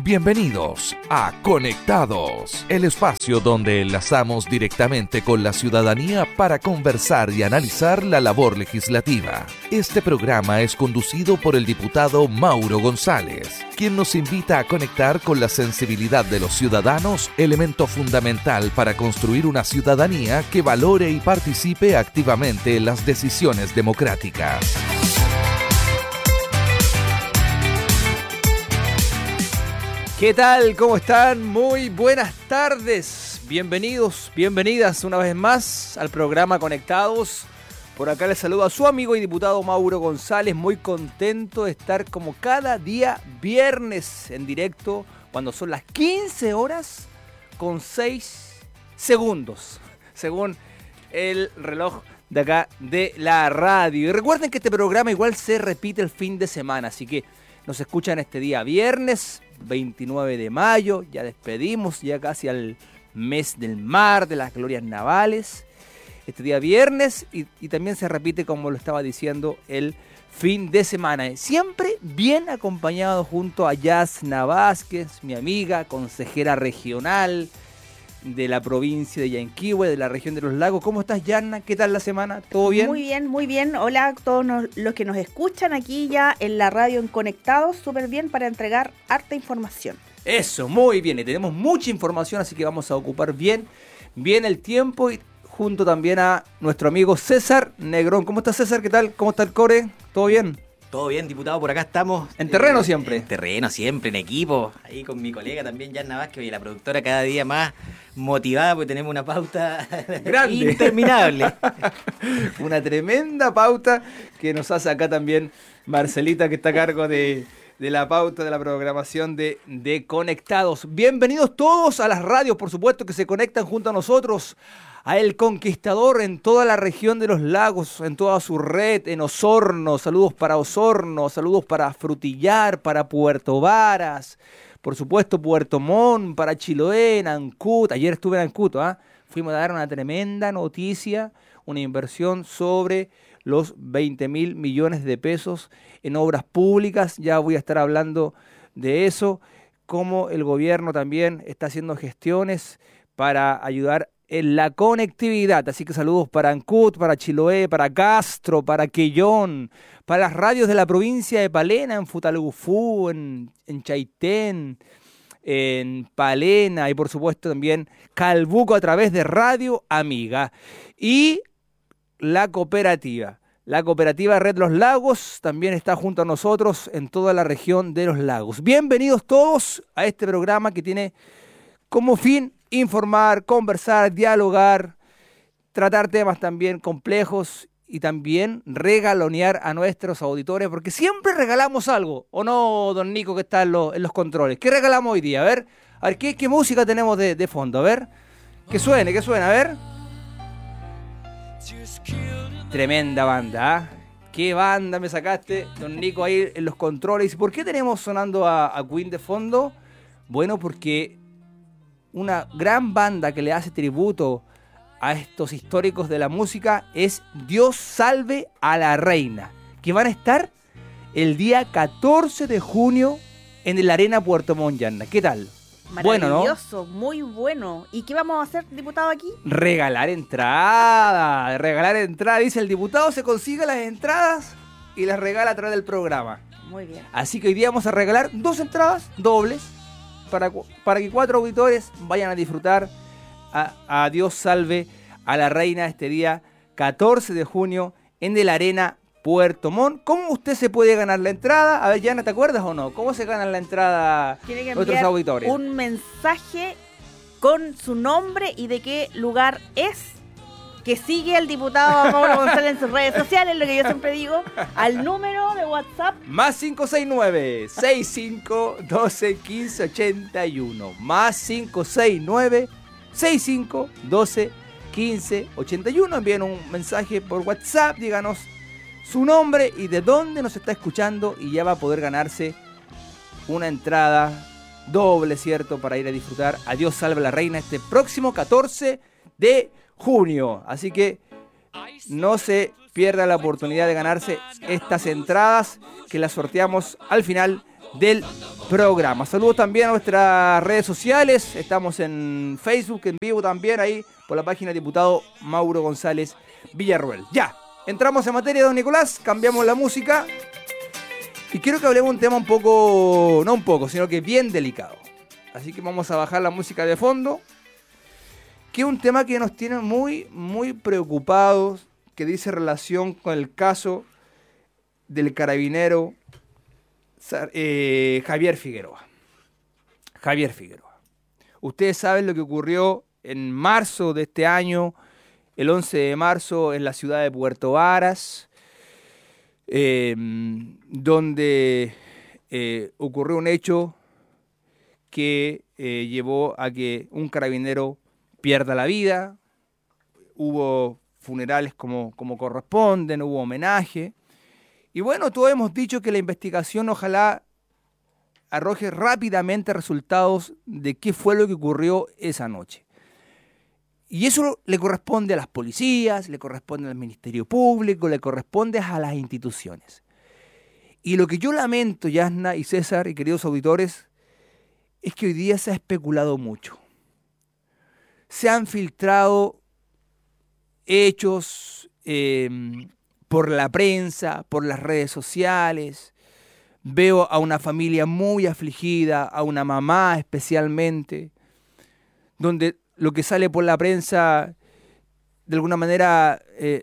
Bienvenidos a Conectados, el espacio donde enlazamos directamente con la ciudadanía para conversar y analizar la labor legislativa. Este programa es conducido por el diputado Mauro González, quien nos invita a conectar con la sensibilidad de los ciudadanos, elemento fundamental para construir una ciudadanía que valore y participe activamente en las decisiones democráticas. ¿Qué tal? ¿Cómo están? Muy buenas tardes. Bienvenidos, bienvenidas una vez más al programa Conectados. Por acá les saluda a su amigo y diputado Mauro González. Muy contento de estar como cada día viernes en directo cuando son las 15 horas con 6 segundos, según el reloj de acá de la radio. Y recuerden que este programa igual se repite el fin de semana, así que nos escuchan este día viernes 29 de mayo, ya despedimos ya casi al mes del mar, de las glorias navales, este día viernes y también se repite, como lo estaba diciendo, el fin de semana, siempre bien acompañado junto a Yasna Vázquez, mi amiga, consejera regional de la provincia de Yanquihue, de la región de los lagos. ¿Cómo estás, Yasna? ¿Qué tal la semana? ¿Todo bien? Muy bien, muy bien. Hola a todos los que nos escuchan aquí ya en la radio en Conectados, súper bien para entregar harta información. Eso, muy bien. Y tenemos mucha información, así que vamos a ocupar bien el tiempo y junto también a nuestro amigo César Negrón. ¿Cómo estás, César? ¿Qué tal? ¿Cómo está el core? ¿Todo bien? Todo bien, diputado, por acá estamos. ¿En terreno siempre? En terreno siempre, en equipo. Ahí con mi colega también, Yasna Vázquez, y la productora cada día más motivada porque tenemos una pauta grande, interminable. Una tremenda pauta que nos hace acá también Marcelita, que está a cargo de la pauta de la programación de Conectados. Bienvenidos todos a las radios, por supuesto, que se conectan junto a nosotros, a El Conquistador en toda la región de los lagos, en toda su red, en Osorno. Saludos para Osorno, saludos para Frutillar, para Puerto Varas, por supuesto Puerto Montt, para Chiloé, en Ancud. Ayer estuve en Ancud, fuimos a dar una tremenda noticia, una inversión sobre los 20.000 millones de pesos en obras públicas. Ya voy a estar hablando de eso, cómo el gobierno también está haciendo gestiones para ayudar en la conectividad. Así que saludos para Ancud, para Chiloé, para Castro, para Quellón, para las radios de la provincia de Palena, en Futalgufú, en Chaitén, en Palena y por supuesto también Calbuco a través de Radio Amiga. Y la cooperativa Red Los Lagos también está junto a nosotros en toda la región de los lagos. Bienvenidos todos a este programa que tiene como fin informar, conversar, dialogar, tratar temas también complejos y también regalonear a nuestros auditores, porque siempre regalamos algo, ¿o no, don Nico, que está en los controles? ¿Qué regalamos hoy día? A ver, ¿qué música tenemos de fondo? A ver, que suene, a ver. Tremenda banda, ¿Qué banda me sacaste, don Nico, ahí en los controles? ¿Y por qué tenemos sonando a Queen de fondo? Bueno, porque una gran banda que le hace tributo a estos históricos de la música es Dios Salve a la Reina, que van a estar el día 14 de junio en el Arena Puerto Montt, Yasna. ¿Qué tal? Maravilloso, bueno, ¿no? Muy bueno. ¿Y qué vamos a hacer, diputado, aquí? Regalar entrada, dice el diputado, se consigue las entradas y las regala a través del programa. Muy bien. Así que hoy día vamos a regalar 2 entradas dobles para que 4 auditores vayan a disfrutar a Dios Salve a la Reina este día 14 de junio en el Arena Puerto Montt. ¿Cómo usted se puede ganar la entrada? A ver, Yasna, ¿te acuerdas o no? ¿Cómo se ganan la entrada nuestros auditores? Un mensaje con su nombre y de qué lugar es, que sigue al diputado Mauro González en sus redes sociales, lo que yo siempre digo, al número de WhatsApp más 569-6512-1581. Más 569-6512-1581. Envíen un mensaje por WhatsApp, díganos su nombre y de dónde nos está escuchando y ya va a poder ganarse una entrada doble, ¿cierto? Para ir a disfrutar a Dios Salve a la Reina este próximo 14 de junio. Así que no se pierda la oportunidad de ganarse estas entradas que las sorteamos al final del programa. Saludos también a nuestras redes sociales. Estamos en Facebook, en vivo también, ahí por la página del diputado Mauro González Villarroel. Ya, entramos en materia, don Nicolás, cambiamos la música y quiero que hablemos de un tema un poco, no un poco, sino que bien delicado. Así que vamos a bajar la música de fondo, que es un tema que nos tiene muy, muy preocupados, que dice relación con el caso del carabinero Javier Figueroa. Javier Figueroa. Ustedes saben lo que ocurrió en marzo de este año, el 11 de marzo, en la ciudad de Puerto Varas, donde ocurrió un hecho que llevó a que un carabinero pierda la vida. Hubo funerales como corresponden, hubo homenaje. Y bueno, todos hemos dicho que la investigación ojalá arroje rápidamente resultados de qué fue lo que ocurrió esa noche. Y eso le corresponde a las policías, le corresponde al Ministerio Público, le corresponde a las instituciones. Y lo que yo lamento, Yasna y César y queridos auditores, es que hoy día se ha especulado mucho. Se han filtrado hechos por la prensa, por las redes sociales. Veo a una familia muy afligida, a una mamá especialmente, donde lo que sale por la prensa de alguna manera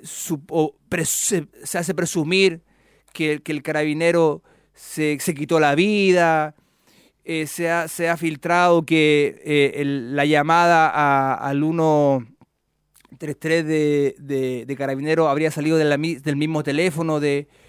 se hace presumir que el carabinero se quitó la vida. Se ha filtrado que la llamada al 133 de carabinero habría salido del mismo teléfono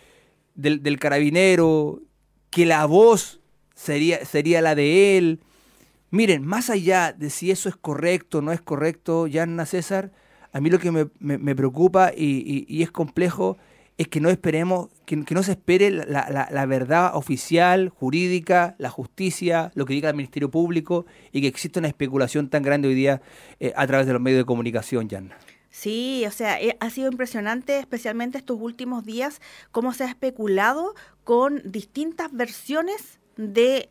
del carabinero, que la voz sería la de él. Miren, más allá de si eso es correcto o no es correcto, Yanna, César, a mí lo que me preocupa y es complejo es que no esperemos, que no se espere la verdad oficial, jurídica, la justicia, lo que diga el Ministerio Público, y que exista una especulación tan grande hoy día a través de los medios de comunicación, Yanna. Sí, o sea, ha sido impresionante, especialmente estos últimos días, cómo se ha especulado con distintas versiones de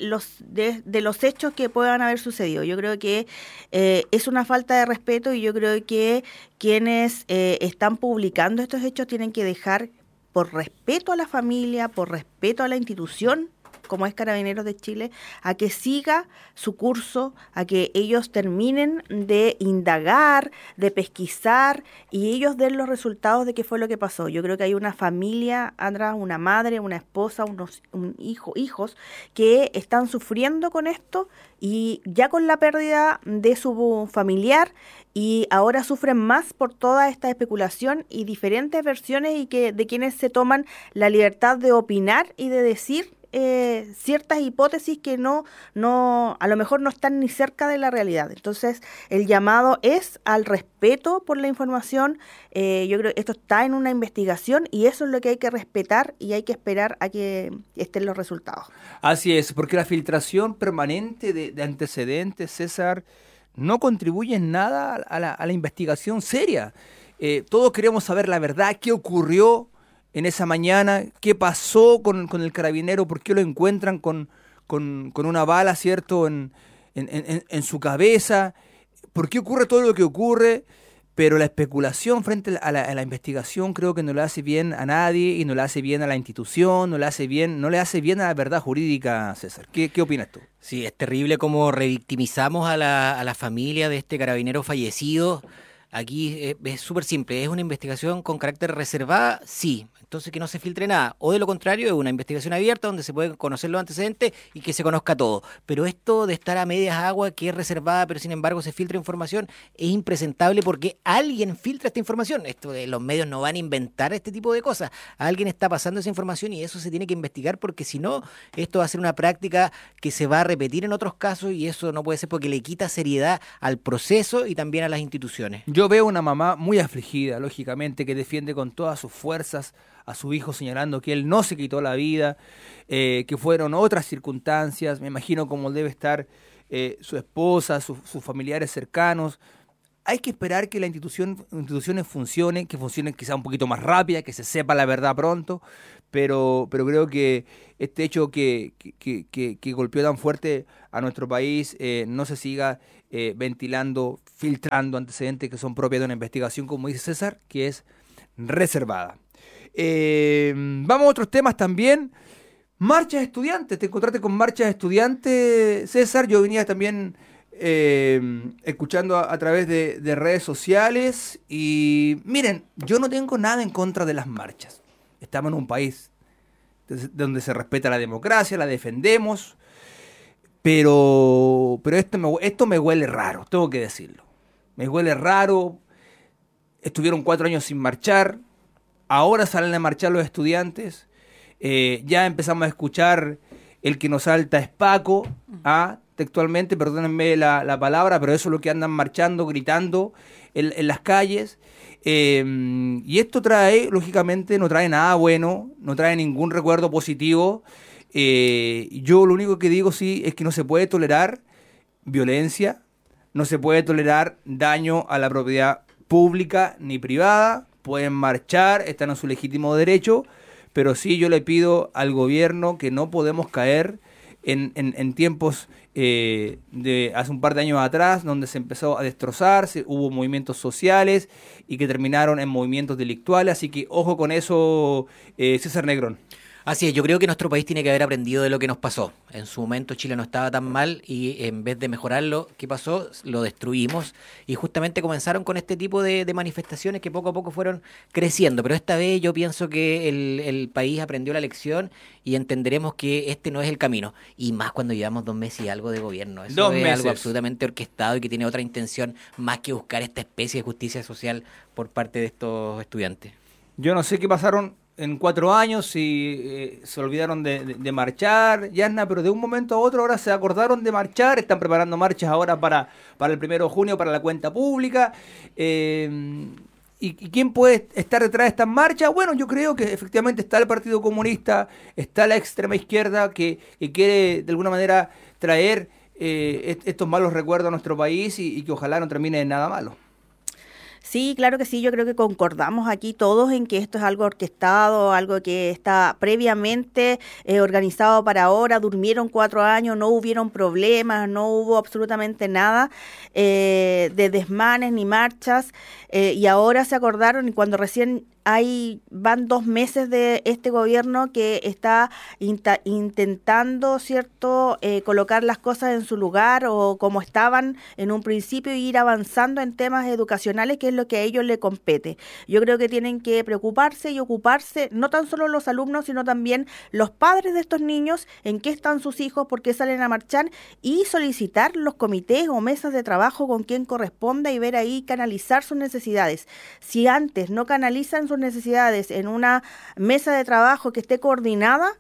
los hechos que puedan haber sucedido. Yo creo que es una falta de respeto, y yo creo que quienes están publicando estos hechos tienen que dejar, por respeto a la familia, por respeto a la institución como es Carabineros de Chile, a que siga su curso, a que ellos terminen de indagar, de pesquisar, y ellos den los resultados de qué fue lo que pasó. Yo creo que hay una familia atrás, una madre, una esposa, hijos que están sufriendo con esto, y ya con la pérdida de su familiar, y ahora sufren más por toda esta especulación y diferentes versiones, y que de quienes se toman la libertad de opinar y de decir ciertas hipótesis que no a lo mejor no están ni cerca de la realidad. Entonces el llamado es al respeto por la información. Yo creo que esto está en una investigación, y eso es lo que hay que respetar, y hay que esperar a que estén los resultados. Así es, porque la filtración permanente de antecedentes, César, no contribuye en nada a la investigación seria. Todos queremos saber la verdad, qué ocurrió en esa mañana, qué pasó con el carabinero, por qué lo encuentran con una bala, ¿cierto?, en su cabeza, por qué ocurre todo lo que ocurre. Pero la especulación frente a la investigación creo que no le hace bien a nadie, y no le hace bien a la institución, no le hace bien a la verdad jurídica, César. ¿Qué opinas tú? Sí, es terrible cómo revictimizamos a la familia de este carabinero fallecido. Aquí es súper simple, es una investigación con carácter reservada, sí. Entonces que no se filtre nada, o de lo contrario es una investigación abierta donde se pueden conocer los antecedentes y que se conozca todo. Pero esto de estar a medias aguas, que es reservada pero sin embargo se filtra información, es impresentable, porque alguien filtra esta información. Esto de los medios no van a inventar este tipo de cosas, alguien está pasando esa información y eso se tiene que investigar, porque si no, esto va a ser una práctica que se va a repetir en otros casos, y eso no puede ser, porque le quita seriedad al proceso y también a las instituciones. Yo veo una mamá muy afligida, lógicamente, que defiende con todas sus fuerzas a su hijo, señalando que él no se quitó la vida, que fueron otras circunstancias. Me imagino cómo debe estar su esposa, sus familiares cercanos. hay que esperar que las instituciones funcionen, que funcionen quizá un poquito más rápida, que se sepa la verdad pronto, pero creo que este hecho que golpeó tan fuerte a nuestro país no se siga ventilando, filtrando antecedentes que son propios de una investigación, como dice César, que es reservada. Vamos a otros temas también. Marchas de estudiantes, te encontraste con marchas de estudiantes, César. Yo venía también escuchando a través de redes sociales y miren, yo no tengo nada en contra de las marchas. Estamos en un país donde se respeta la democracia, la defendemos, pero esto me huele raro, tengo que decirlo. Me huele raro. Estuvieron 4 años sin marchar, ahora salen a marchar los estudiantes. Ya empezamos a escuchar el que nos salta es Paco, textualmente, perdónenme la palabra, pero eso es lo que andan marchando, gritando en las calles. Y esto trae, lógicamente, no trae nada bueno, no trae ningún recuerdo positivo. Yo lo único que digo sí es que no se puede tolerar violencia, no se puede tolerar daño a la propiedad pública ni privada. Pueden marchar, están en su legítimo derecho, pero sí yo le pido al gobierno que no podemos caer en tiempos de hace un par de años atrás, donde se empezó a destrozarse, hubo movimientos sociales y que terminaron en movimientos delictuales, así que ojo con eso, César Negrón. Así es, yo creo que nuestro país tiene que haber aprendido de lo que nos pasó. En su momento Chile no estaba tan mal y en vez de mejorarlo, ¿qué pasó? Lo destruimos y justamente comenzaron con este tipo de manifestaciones que poco a poco fueron creciendo. Pero esta vez yo pienso que el país aprendió la lección y entenderemos que este no es el camino. Y más cuando llevamos 2 meses y algo de gobierno. Eso es algo absolutamente orquestado y que tiene otra intención más que buscar esta especie de justicia social por parte de estos estudiantes. Yo no sé qué pasaron en 4 años, si se olvidaron de marchar, Yasna, pero de un momento a otro ahora se acordaron de marchar, están preparando marchas ahora para el 1 de junio, para la cuenta pública. ¿Y quién puede estar detrás de estas marchas? Bueno, yo creo que efectivamente está el Partido Comunista, está la extrema izquierda que quiere de alguna manera traer estos malos recuerdos a nuestro país y que ojalá no termine en nada malo. Sí, claro que sí, yo creo que concordamos aquí todos en que esto es algo orquestado, algo que está previamente organizado para ahora, durmieron 4 años, no hubieron problemas, no hubo absolutamente nada de desmanes ni marchas y ahora se acordaron y cuando recién van 2 meses de este gobierno que está intentando, ¿cierto?, colocar las cosas en su lugar o como estaban en un principio y ir avanzando en temas educacionales, que es lo que a ellos les compete. Yo creo que tienen que preocuparse y ocuparse, no tan solo los alumnos, sino también los padres de estos niños, en qué están sus hijos, por qué salen a marchar y solicitar los comités o mesas de trabajo con quien corresponda y ver ahí, canalizar sus necesidades. Si antes no canalizan sus necesidades en una mesa de trabajo que esté coordinada,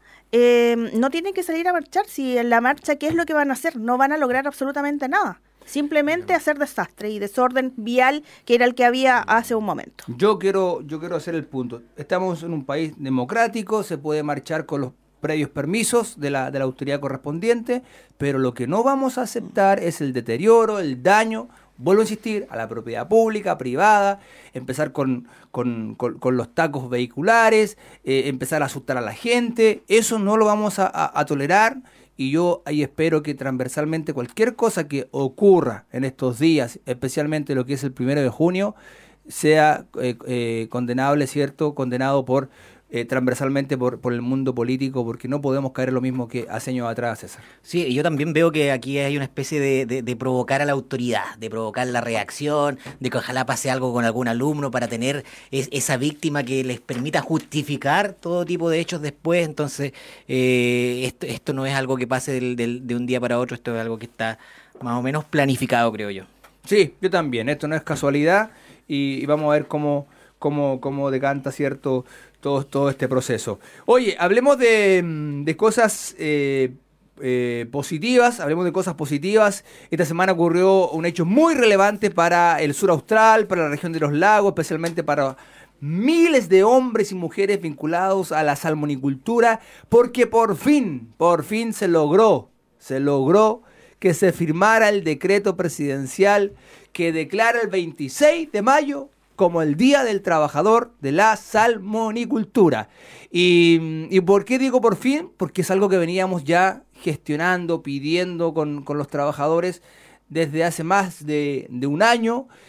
no tienen que salir a marchar. Si en la marcha, ¿qué es lo que van a hacer? No van a lograr absolutamente nada. Simplemente hacer desastre y desorden vial que era el que había hace un momento. Yo quiero hacer el punto. Estamos en un país democrático, se puede marchar con los previos permisos de la autoridad correspondiente, pero lo que no vamos a aceptar es el deterioro, el daño, vuelvo a insistir, a la propiedad pública, privada, empezar con los tacos vehiculares, empezar a asustar a la gente. Eso no lo vamos a tolerar y yo ahí espero que transversalmente cualquier cosa que ocurra en estos días, especialmente lo que es el 1 de junio, sea condenable, ¿cierto? Condenado transversalmente por el mundo político, porque no podemos caer en lo mismo que hace años atrás, César. Sí, y yo también veo que aquí hay una especie de provocar a la autoridad, de provocar la reacción, de que ojalá pase algo con algún alumno para tener esa víctima que les permita justificar todo tipo de hechos después. Entonces, esto no es algo que pase de un día para otro, esto es algo que está más o menos planificado, creo yo. Sí, yo también, esto no es casualidad y vamos a ver cómo decanta, ¿cierto?, todo este proceso. Oye, hablemos de cosas positivas, hablemos de cosas positivas. Esta semana ocurrió un hecho muy relevante para el sur austral, para la región de los lagos, especialmente para miles de hombres y mujeres vinculados a la salmonicultura, porque por fin se logró que se firmara el decreto presidencial que declara el 26 de mayo como el Día del Trabajador de la Salmonicultura. ¿Y por qué digo por fin? Porque es algo que veníamos ya gestionando, pidiendo con los trabajadores desde hace más de un año,